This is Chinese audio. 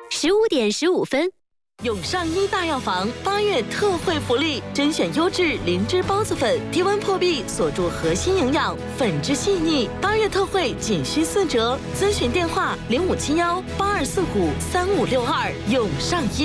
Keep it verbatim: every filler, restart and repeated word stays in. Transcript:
十五点十五分。 永上一大药房八月特惠福利，甄选优质灵芝孢子粉，低温破壁，锁住核心营养，粉质细腻。八月特惠仅需四折，咨询电话零五七幺八二四五三五六二。永上一。